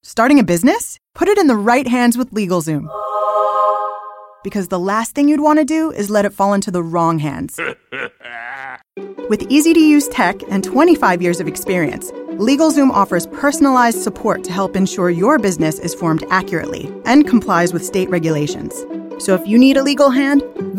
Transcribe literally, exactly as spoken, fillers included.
Starting a business? Put it in the right hands with LegalZoom. Because the last thing you'd want to do is let it fall into the wrong hands. With easy-to-use tech and twenty-five years of experience, LegalZoom offers personalized support to help ensure your business is formed accurately and complies with state regulations. So if you need a legal hand,